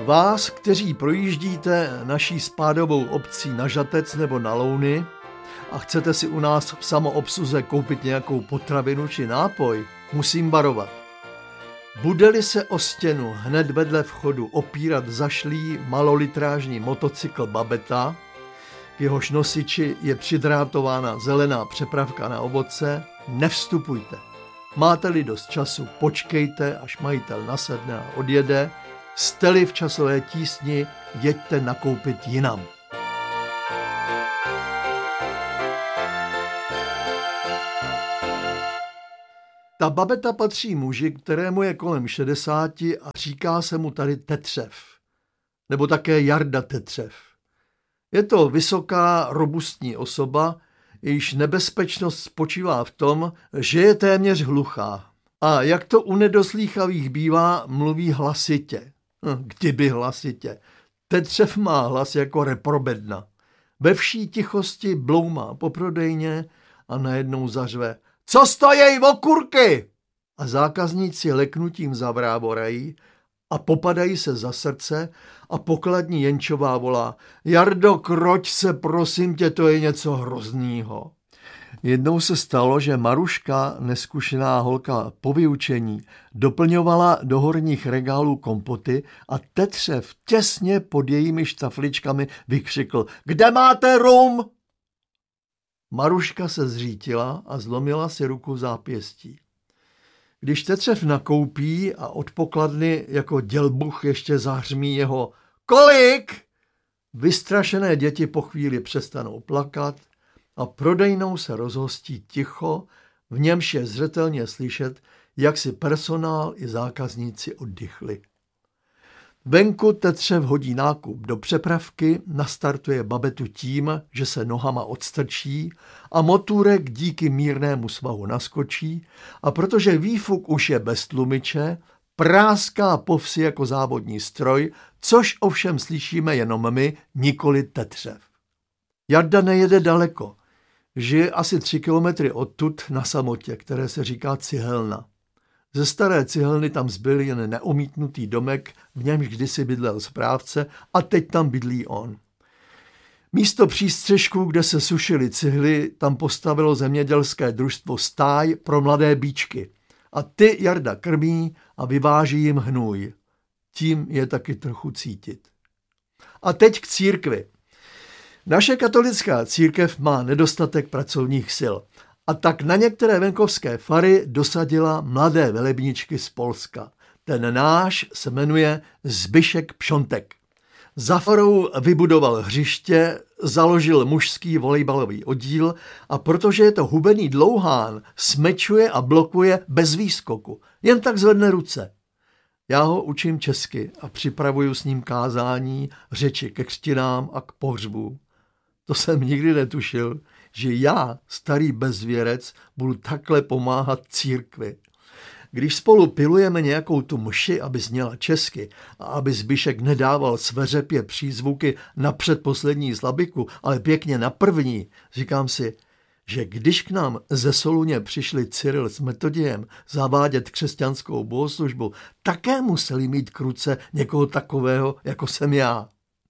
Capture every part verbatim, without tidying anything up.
Vás, kteří projíždíte naší spádovou obcí na Žatec nebo na Louny a chcete si u nás v samoobsluze koupit nějakou potravinu či nápoj, musím varovat. Bude-li se o stěnu hned vedle vchodu opírat zašlý malolitrážní motocykl Babeta, v jehož nosiči je přidrátována zelená přepravka na ovoce, nevstupujte. Máte-li dost času, počkejte, až majitel nasedne a odjede. Jste-li v časové tísni, jeďte nakoupit jinam. Ta Babeta patří muži, kterému je kolem šedesáti a říká se mu tady Tetřev, nebo také Jarda Tetřev. Je to vysoká, robustní osoba, jejíž nebezpečnost spočívá v tom, že je téměř hluchá. A jak to u nedoslýchavých bývá, mluví hlasitě. Kdyby hlasitě. Tetřev má hlas jako reprobedna. Ve vší tichosti bloumá po prodejně a najednou zařve: Co stojí okurky? A zákazníci leknutím zavrávorají a popadají se za srdce a pokladní Jenčová volá: Jardo, kroť se, prosím tě, to je něco hroznýho. Jednou se stalo, že Maruška, neskušená holka po vyučení, doplňovala do horních regálů kompoty a Tetřev těsně pod jejími štafličkami vykřikl: Kde máte rum? Maruška se zřítila a zlomila si ruku v zápěstí. Když Tetřev nakoupí a od pokladny jako dělbuch ještě zahřmí jeho kolik, vystrašené děti po chvíli přestanou plakat a prodejnou se rozhostí ticho, v němž je zřetelně slyšet, jak si personál i zákazníci oddychli. Venku Tetřev hodí nákup do přepravky, nastartuje Babetu tím, že se nohama odstrčí a motůrek díky mírnému svahu naskočí a protože výfuk už je bez tlumiče, práská po vsi jako závodní stroj, což ovšem slyšíme jenom my, nikoli Tetřev. Jarda nejede daleko, žije asi tři kilometry odtud na samotě, které se říká Cihelna. Ze staré cihelny tam zbyl jen neomítnutý domek, v němž kdysi bydlel správce a teď tam bydlí on. Místo přístřežku, kde se sušily cihly, tam postavilo zemědělské družstvo stáj pro mladé bíčky. A ty Jarda krmí a vyváží jim hnůj. Tím je taky trochu cítit. A teď k církvi. Naše katolická církev má nedostatek pracovních sil. A tak na některé venkovské fary dosadila mladé velebničky z Polska. Ten náš se jmenuje Zbyšek Pšontek. Za farou vybudoval hřiště, založil mužský volejbalový oddíl a protože je to hubený dlouhán, smečuje a blokuje bez výskoku. Jen tak zvedne ruce. Já ho učím česky a připravuju s ním kázání, řeči ke křtinám a k pohřbu. To jsem nikdy netušil, že já, starý bezvěrec, budu takhle pomáhat církvi. Když spolu pilujeme nějakou tu mši, aby zněla česky a aby Zbyšek nedával sveřepě přízvuky na předposlední slabiku, ale pěkně na první, říkám si, že když k nám ze Soluně přišli Cyril s Metodiem zavádět křesťanskou bohoslužbu, také museli mít k ruce někoho takového, jako jsem já.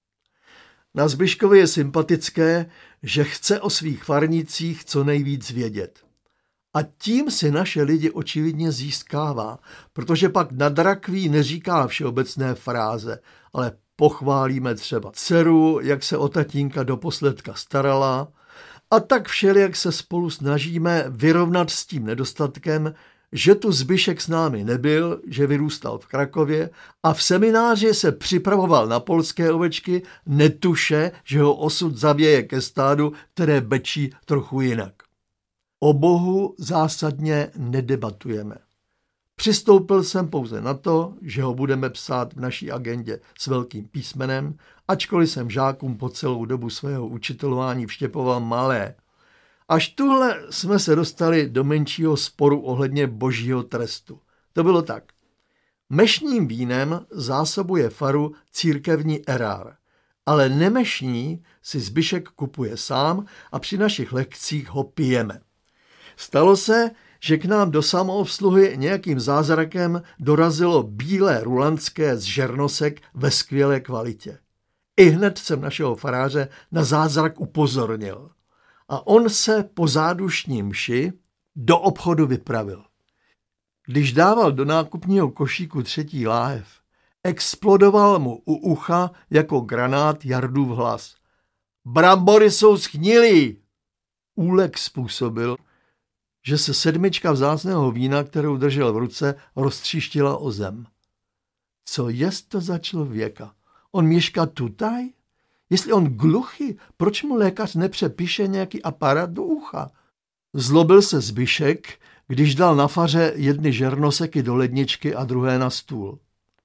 Na Zbyškovi je sympatické, že chce o svých farnících co nejvíc vědět. A tím si naše lidi očividně získává, protože pak nad rakví neříká všeobecné fráze, ale pochválíme třeba dceru, jak se o tatínka doposledka starala, a tak všelijak se spolu snažíme vyrovnat s tím nedostatkem, že tu Zbyšek s námi nebyl, že vyrůstal v Krakově a v semináři se připravoval na polské ovečky, netuše, že ho osud zavěje ke stádu, které bečí trochu jinak. O Bohu zásadně nedebatujeme. Přistoupil jsem pouze na to, že ho budeme psát v naší agendě s velkým písmenem, ačkoliv jsem žákům po celou dobu svého učitelování vštěpoval malé. Až tuhle jsme se dostali do menšího sporu ohledně božího trestu. To bylo tak. Mešním vínem zásobuje faru církevní erár, ale nemešní si Zbyšek kupuje sám a při našich lekcích ho pijeme. Stalo se, že k nám do samoobsluhy nějakým zázrakem dorazilo bílé rulandské z žernosek ve skvělé kvalitě. Ihned jsem našeho faráře na zázrak upozornil a on se po zádušní mši do obchodu vypravil. Když dával do nákupního košíku třetí láhev, explodoval mu u ucha jako granát Jardův hlas. Brambory jsou schnilý! Úlek způsobil, že se sedmička vzácného vína, kterou držel v ruce, roztříštila o zem. Co jest to za člověka? On měšká tutaj? Jestli on gluchý, proč mu lékař nepřepíše nějaký aparát do ucha? Zlobil se Zbyšek, když dal na faře jedny žernoseky do ledničky a druhé na stůl.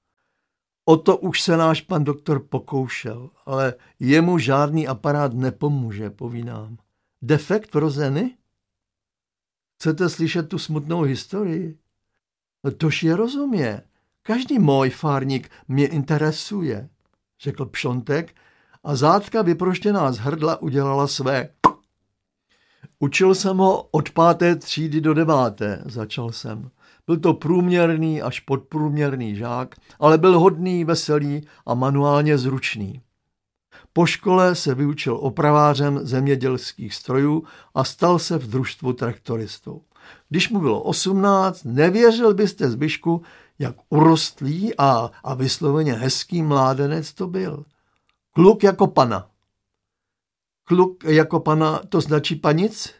O to už se náš pan doktor pokoušel, ale jemu žádný aparát nepomůže, povídám. Defekt vrozený? Chcete slyšet tu smutnou historii? Tož je rozumě. Každý můj fárník mě interesuje, řekl Pšontek a zátka vyproštěná z hrdla udělala své. Učil jsem ho od páté třídy do deváté, začal jsem. Byl to průměrný až podprůměrný žák, ale byl hodný, veselý a manuálně zručný. Po škole se vyučil opravářem zemědělských strojů a stal se v družstvu traktoristou. Když mu bylo osmnáct, nevěřil byste Zbyšku, jak urostlý a, a vysloveně hezký mládenec to byl. Kluk jako pana. Kluk jako pana, to značí panic?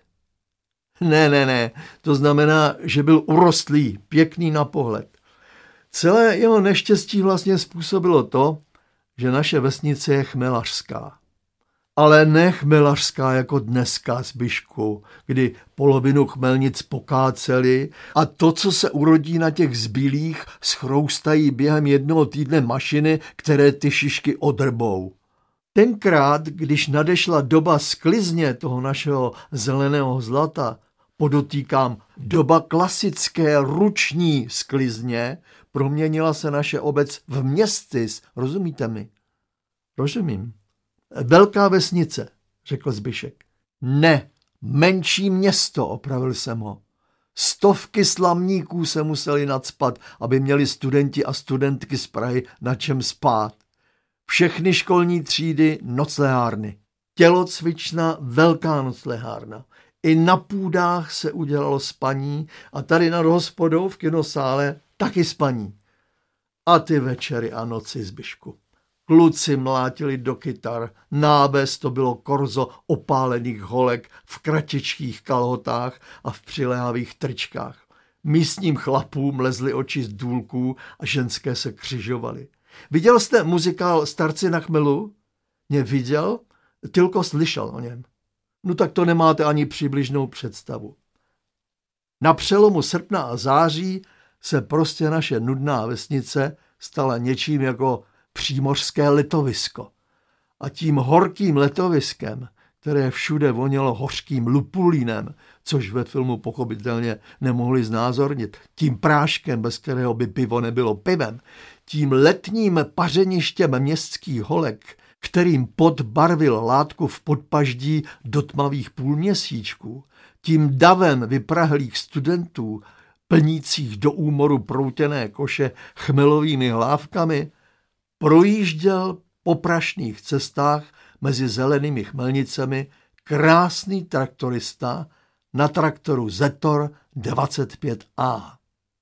Ne, ne, ne, to znamená, že byl urostlý, pěkný na pohled. Celé jeho neštěstí vlastně způsobilo to, že naše vesnice je chmelařská. Ale ne chmelařská jako dneska, Zbyšku, kdy polovinu chmelnic pokáceli a to, co se urodí na těch zbylých, schroustají během jednoho týdne mašiny, které ty šišky odrbou. Tenkrát, když nadešla doba sklizně toho našeho zeleného zlata, podotýkám, doba klasické ruční sklizně, proměnila se naše obec v městys, rozumíte mi? Rozumím. Velká vesnice, řekl Zbyšek. Ne, menší město, opravil jsem ho. Stovky slamníků se museli nacpat, aby měli studenti a studentky z Prahy na čem spát. Všechny školní třídy noclehárny. Tělocvična, velká noclehárna. I na půdách se udělalo spaní a tady nad hospodou v kinosále taky spaní. A ty večery a noci, Zbyšku. Kluci mlátili do kytar, nábez to bylo korzo opálených holek v kratičkých kalhotách a v přiléhavých tričkách. Místním chlapům lezly oči z důlků a ženské se křižovaly. Viděl jste muzikál Starci na chmelu? Mě viděl, tylko slyšel o něm. No tak to nemáte ani přibližnou představu. Na přelomu srpna a září se prostě naše nudná vesnice stala něčím jako přímořské letovisko. A tím horkým letoviskem, které všude vonělo hořkým lupulínem, což ve filmu pochopitelně nemohli znázornit, tím práškem, bez kterého by pivo nebylo pivem, tím letním pařeništěm městských holek, kterým pot barvil látku v podpaždí do tmavých půlměsíčků, tím davem vyprahlých studentů, plnících do úmoru proutěné koše chmelovými hlávkami, projížděl po prašných cestách mezi zelenými chmelnicemi krásný traktorista na traktoru Zetor dvacet pět A.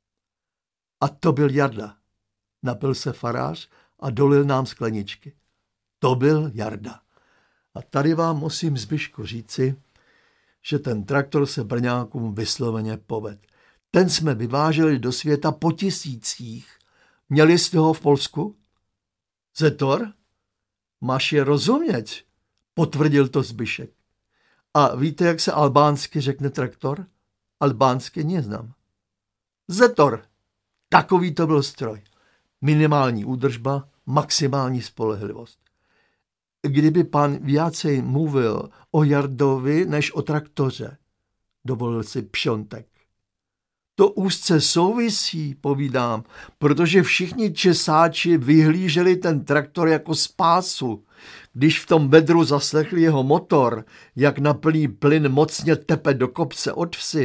A to byl Jarda. Napil se farář a dolil nám skleničky. To byl Jarda. A tady vám musím, Zbyšku, říci, že ten traktor se Brňákům vysloveně poved. Ten jsme vyváželi do světa po tisících. Měli jste ho v Polsku? Zetor? Máš je rozumět, potvrdil to Zbyšek. A víte, jak se albánsky řekne traktor? Albánsky neznám. Zetor. Takový to byl stroj. Minimální údržba, maximální spolehlivost. Kdyby pan viacej mluvil o Jardovi než o traktoře, dovolil si Pšontek. To úzce souvisí, povídám, protože všichni česáči vyhlíželi ten traktor jako spásu. Když v tom vedru zaslechli jeho motor, jak na plný plyn mocně tepe do kopce od vsi,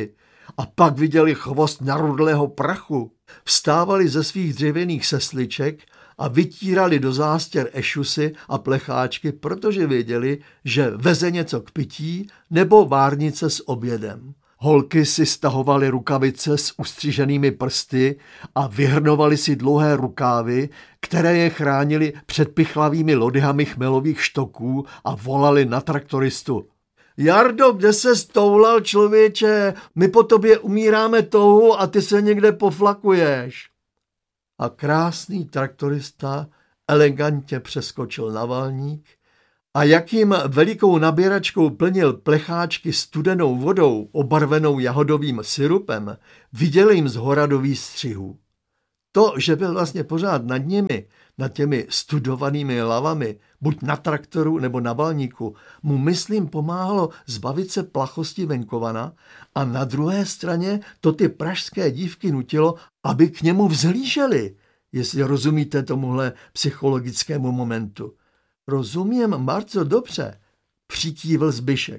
a pak viděli chvost narudlého prachu, vstávali ze svých dřevěných sesliček a vytírali do zástěr ešusy a plecháčky, protože věděli, že veze něco k pití nebo várnice s obědem. Holky si stahovaly rukavice s ustřiženými prsty a vyhrnovaly si dlouhé rukávy, které je chránily před pichlavými lodyhami chmelových štoků a volali na traktoristu. Jardo, kde se stoulal, člověče? My po tobě umíráme touhu a ty se někde poflakuješ. A krásný traktorista elegantně přeskočil na valník a jak jim velikou nabíračkou plnil plecháčky studenou vodou obarvenou jahodovým syrupem, viděl jim zhora do výstřihu. To, že byl vlastně pořád nad nimi, nad těmi studovanými lavami, buď na traktoru nebo na valníku, mu myslím pomáhalo zbavit se plachosti venkovana a na druhé straně to ty pražské dívky nutilo, aby k němu vzhlíželi, jestli rozumíte tomuhle psychologickému momentu. Rozumím bardzo dobře, přikývl Zbyšek.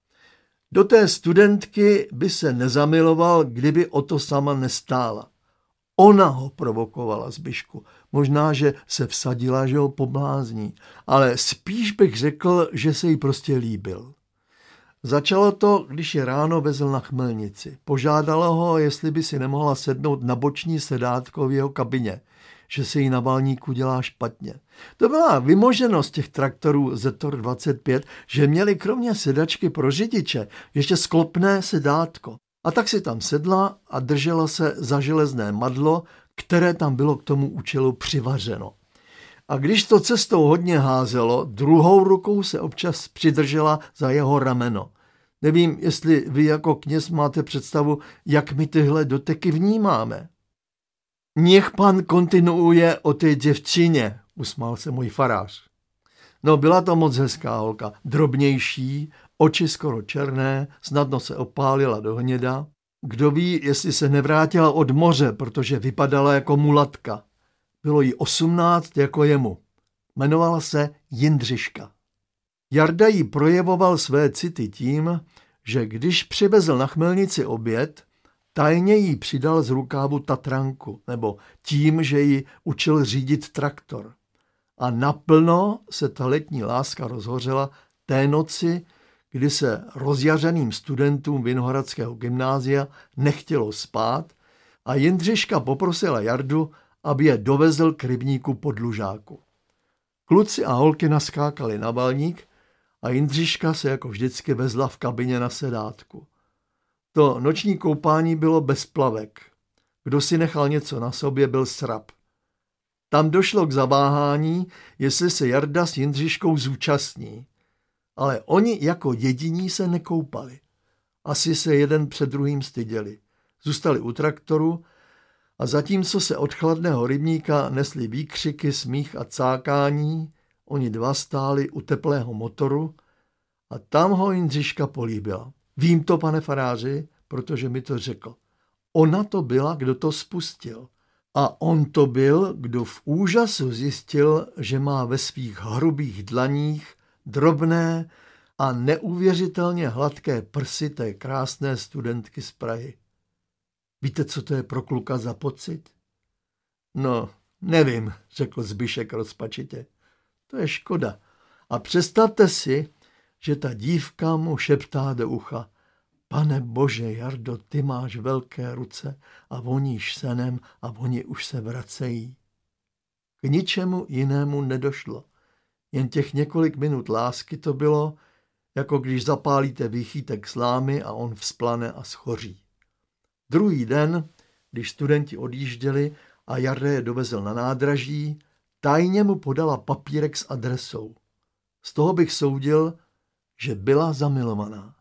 Do té studentky by se nezamiloval, kdyby o to sama nestála. Ona ho provokovala, Zbyšku. Možná, že se vsadila, že ho poblázní, ale spíš bych řekl, že se jí prostě líbil. Začalo to, když je ráno vezl na chmelnici. Požádala ho, jestli by si nemohla sednout na boční sedátko v jeho kabině, že se jí na valníku dělá špatně. To byla vymoženost těch traktorů Zetor dvacet pět, že měli kromě sedačky pro řidiče ještě sklopné sedátko. A tak si tam sedla a držela se za železné madlo, které tam bylo k tomu účelu přivařeno. A když to cestou hodně házelo, druhou rukou se občas přidržela za jeho rameno. Nevím, jestli vy jako kněz máte představu, jak my tyhle doteky vnímáme. Nech pan kontinuuje o té děvčině, usmál se můj farář. No, byla to moc hezká holka, drobnější, oči skoro černé, snadno se opálila do hněda. Kdo ví, jestli se nevrátila od moře, protože vypadala jako mulatka. Bylo jí osmnáct jako jemu. Jmenovala se Jindřiška. Jarda jí projevoval své city tím, že když přivezl na chmelnici oběd, tajně jí přidal z rukávu tatranku, nebo tím, že ji učil řídit traktor. A naplno se ta letní láska rozhořela té noci, kdy se rozjařeným studentům Vinohradského gymnázia nechtělo spát a Jindřiška poprosila Jardu, aby je dovezl k rybníku pod Lužáku. Kluci a holky naskákali na valník a Jindřiška se jako vždycky vezla v kabině na sedátku. To noční koupání bylo bez plavek. Kdo si nechal něco na sobě, byl srab. Tam došlo k zaváhání, jestli se Jarda s Jindřiškou zúčastní. Ale oni jako jediní se nekoupali. Asi se jeden před druhým styděli. Zůstali u traktoru a zatímco se od chladného rybníka nesly výkřiky, smích a cákání, oni dva stáli u teplého motoru a tam ho Jindřiška políbila. Vím to, pane faráři, protože mi to řekl. Ona to byla, kdo to spustil. A on to byl, kdo v úžasu zjistil, že má ve svých hrubých dlaních drobné a neuvěřitelně hladké prsy té krásné studentky z Prahy. Víte, co to je pro kluka za pocit? No, nevím, řekl Zbyšek rozpačitě. To je škoda. A představte si, že ta dívka mu šeptá do ucha. Pane bože, Jardo, ty máš velké ruce a voníš senem a oni už se vracejí. K ničemu jinému nedošlo. Jen těch několik minut lásky to bylo, jako když zapálíte výchytek slámy a on vzplane a schoří. Druhý den, když studenti odjížděli a Jarda je dovezl na nádraží, tajně mu podala papírek s adresou. Z toho bych soudil, že byla zamilovaná.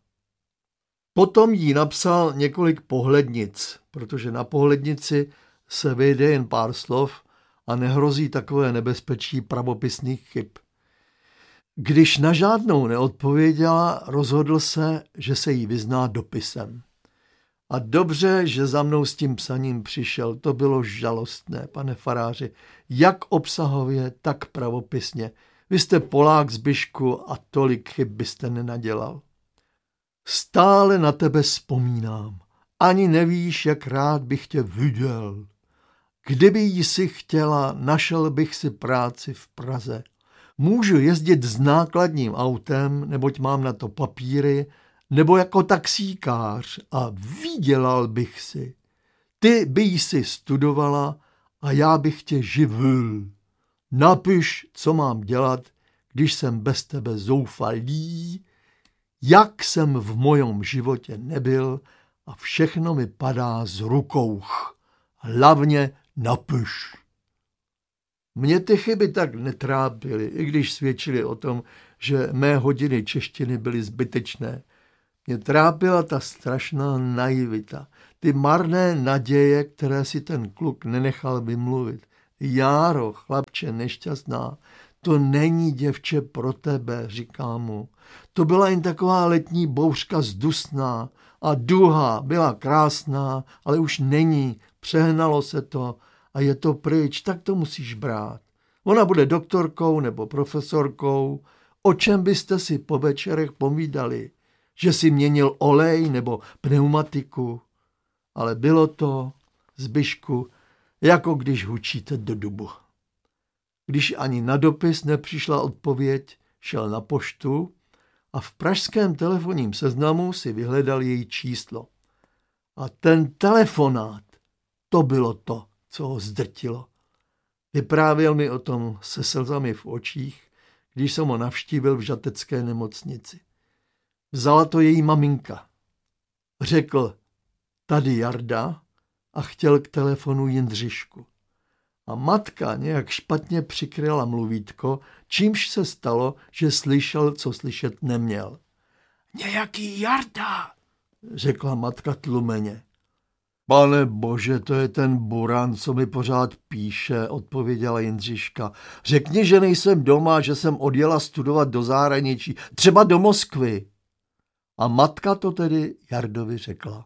Potom jí napsal několik pohlednic, protože na pohlednici se vejde jen pár slov a nehrozí takové nebezpečí pravopisných chyb. Když na žádnou neodpověděla, rozhodl se, že se jí vyzná dopisem. A dobře, že za mnou s tím psaním přišel, to bylo žalostné, pane faráři, jak obsahově, tak pravopisně. Vy jste Polák, Zbyšku, a tolik chyb byste nenadělal. Stále na tebe vzpomínám. Ani nevíš, jak rád bych tě viděl. Kdyby jí si chtěla, našel bych si práci v Praze. Můžu jezdit s nákladním autem, neboť mám na to papíry, nebo jako taxíkář a vydělal bych si. Ty by si studovala a já bych tě živil. Napiš, co mám dělat, když jsem bez tebe zoufalý, jak jsem v mojom životě nebyl a všechno mi padá z rukou. Hlavně napiš. Mě ty chyby tak netrápily, i když svědčily o tom, že mé hodiny češtiny byly zbytečné. Mě trápila ta strašná naivita, ty marné naděje, které si ten kluk nenechal vymluvit. Járo, chlapče nešťastná, to není děvče pro tebe, říká mu. To byla jen taková letní bouřka zdusná a duha byla krásná, ale už není, přehnalo se to a je to pryč, tak to musíš brát. Ona bude doktorkou nebo profesorkou, o čem byste si po večerech povídali, že si měnil olej nebo pneumatiku, ale bylo to, Zbyšku, jako když hučíte do dubu. Když ani na dopis nepřišla odpověď, šel na poštu a v pražském telefonním seznamu si vyhledal její číslo. A ten telefonát, to bylo to, co ho zdrtilo. Vyprávěl mi o tom se slzami v očích, když jsem ho navštívil v žatecké nemocnici. Vzala to její maminka. Řekl, tady Jarda, a chtěl k telefonu Jindřišku. A matka nějak špatně přikryla mluvítko, čímž se stalo, že slyšel, co slyšet neměl. Nějaký Jarda, řekla matka tlumeně. Pane bože, to je ten buran, co mi pořád píše, odpověděla Jindřiška. Řekni, že nejsem doma, že jsem odjela studovat do zahraničí, třeba do Moskvy. A matka to tedy Jardovi řekla.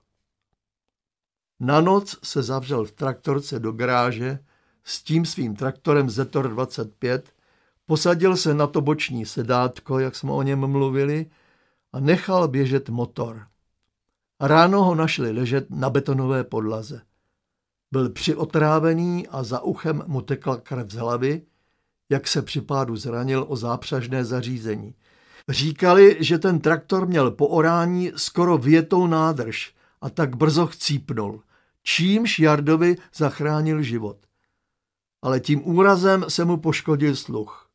Na noc se zavřel v traktorce do garáže s tím svým traktorem Zetor dvacet pět, posadil se na to boční sedátko, jak jsme o něm mluvili, a nechal běžet motor. Ráno ho našli ležet na betonové podlaze. Byl přiotrávený a za uchem mu tekla krev z hlavy, jak se při pádu zranil o zápřažné zařízení. Říkali, že ten traktor měl po orání skoro větou nádrž a tak brzo chcípnul, čímž Jardovi zachránil život. Ale tím úrazem se mu poškodil sluch.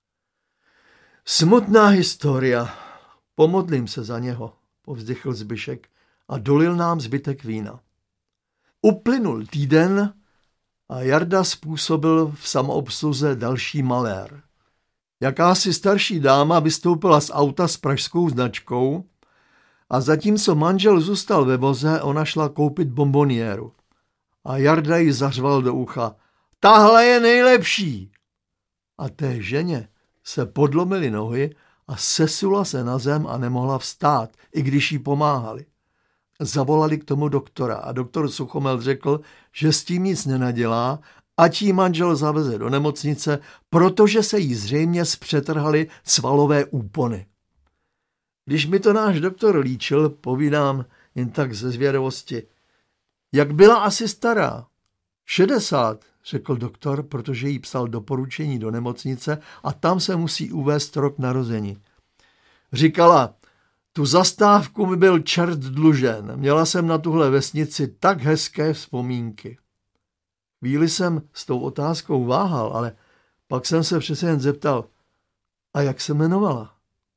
Smutná historia. Pomodlím se za něho, povzdychl Zbyšek a dolil nám zbytek vína. Uplynul týden a Jarda způsobil v samoobsluze další malér. Jakási starší dáma vystoupila z auta s pražskou značkou a zatímco manžel zůstal ve voze, ona šla koupit bomboniéru. A Jarda jí zařval do ucha. Tahle je nejlepší. A té ženě se podlomily nohy a sesula se na zem a nemohla vstát, i když jí pomáhali. Zavolali k tomu doktora a doktor Suchomel řekl, že s tím nic nenadělá, ať jí manžel zaveze do nemocnice, protože se jí zřejmě zpřetrhaly svalové úpony. Když mi to náš doktor líčil, povídám jen tak ze zvědavosti. Jak byla asi stará? Šedesát, řekl doktor, protože jí psal doporučení do nemocnice a tam se musí uvést rok narození. Říkala, tu zastávku mi byl čert dlužen, měla jsem na tuhle vesnici tak hezké vzpomínky. Chvíli jsem s tou otázkou váhal, ale pak jsem se přece jen zeptal, a jak se jmenovala?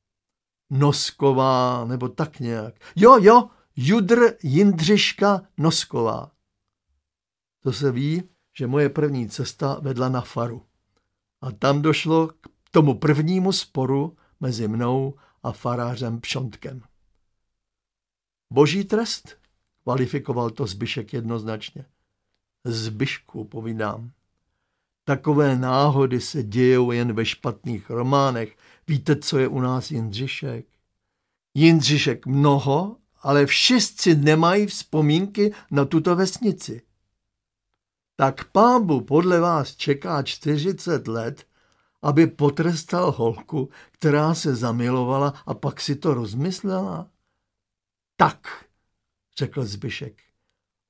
Nosková, nebo tak nějak. Jo, jo, Judr Jindřiška Nosková. To se ví, že moje první cesta vedla na faru. A tam došlo k tomu prvnímu sporu mezi mnou a farářem Pšontkem. Boží trest, kvalifikoval to Zbyšek jednoznačně. Zbyšku, povídám. Takové náhody se dějou jen ve špatných románech. Víte, co je u nás Jindřišek? Jindřišek mnoho, ale všichni nemají vzpomínky na tuto vesnici. Tak pámbu podle vás čeká čtyřicet let, aby potrestal holku, která se zamilovala a pak si to rozmyslela? Tak, řekl Zbyšek.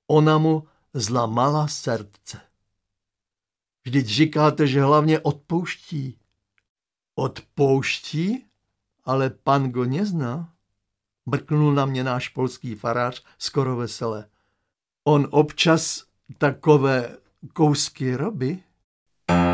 ona mu zlamala srdce. Vždyť říkáte, že hlavně odpouští. Odpouští? Ale pan go nezná. Mrknul na mě náš polský farář skoro vesele. On občas takové kousky robí.